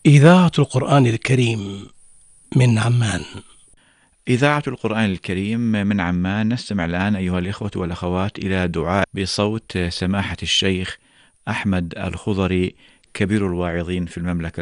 إذاعة القرآن الكريم من عمان. إذاعة القرآن الكريم من عمان. نستمع الآن أيها الإخوة والأخوات إلى دعاء بصوت سماحة الشيخ أحمد الخضري كبير الواعظين في المملكة